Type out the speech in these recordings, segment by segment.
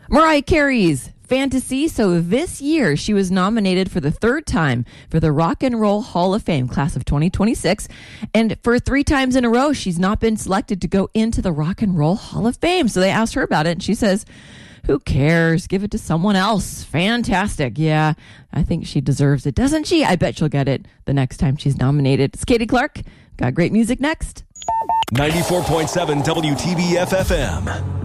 Mariah Carey's Fantasy. So this year, she was nominated for the third time for the Rock and Roll Hall of Fame class of 2026. And for 3 times in a row, she's not been selected to go into the Rock and Roll Hall of Fame. So they asked her about it, and she says, who cares? Give it to someone else. Fantastic. Yeah, I think she deserves it, doesn't she? I bet she'll get it the next time she's nominated. It's Katie Clark. Got great music next. 94.7 WTBF-FM.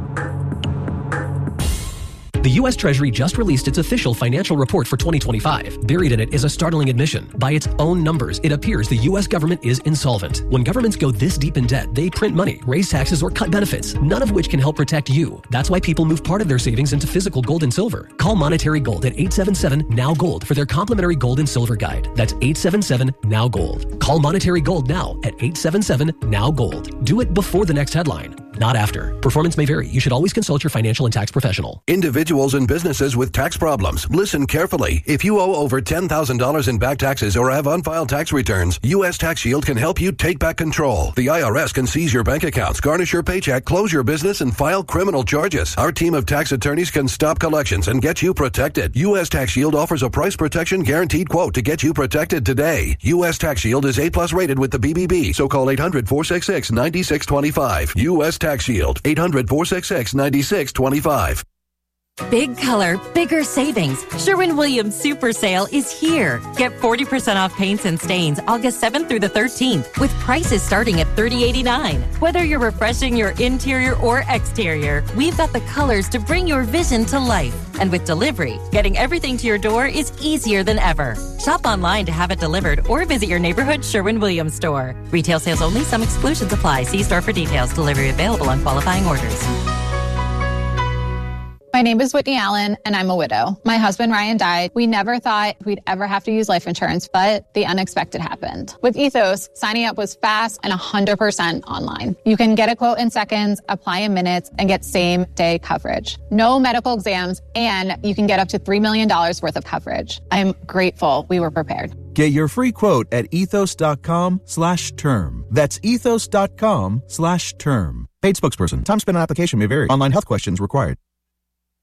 The U.S. Treasury just released its official financial report for 2025. Buried in it is a startling admission. By its own numbers, it appears the U.S. government is insolvent. When governments go this deep in debt, they print money, raise taxes, or cut benefits, none of which can help protect you. That's why people move part of their savings into physical gold and silver. Call Monetary Gold at 877-NOW-GOLD for their complimentary gold and silver guide. That's 877-NOW-GOLD. Call Monetary Gold now at 877-NOW-GOLD. Do it before the next headline, not after. Performance may vary. You should always consult your financial and tax professional. Individuals and businesses with tax problems, listen carefully. If you owe over $10,000 in back taxes or have unfiled tax returns, U.S. Tax Shield can help you take back control. The IRS can seize your bank accounts, garnish your paycheck, close your business, and file criminal charges. Our team of tax attorneys can stop collections and get you protected. U.S. Tax Shield offers a price protection guaranteed quote to get you protected today. U.S. Tax Shield is A+ rated with the BBB, so call 800-466-9625. U.S. Tax Shield, 800-466-9625. Big color, bigger savings. Sherwin-Williams Super Sale is here. Get 40% off paints and stains August 7th through the 13th with prices starting at $30.89. Whether you're refreshing your interior or exterior, we've got the colors to bring your vision to life. And with delivery, getting everything to your door is easier than ever. Shop online to have it delivered or visit your neighborhood Sherwin-Williams store. Retail sales only. Some exclusions apply. See store for details. Delivery available on qualifying orders. My name is Whitney Allen, and I'm a widow. My husband, Ryan, died. We never thought we'd ever have to use life insurance, but the unexpected happened. With Ethos, signing up was fast and 100% online. You can get a quote in seconds, apply in minutes, and get same-day coverage. No medical exams, and you can get up to $3 million worth of coverage. I'm grateful we were prepared. Get your free quote at ethos.com/term. That's ethos.com/term. Paid spokesperson. Time spent on application may vary. Online health questions required.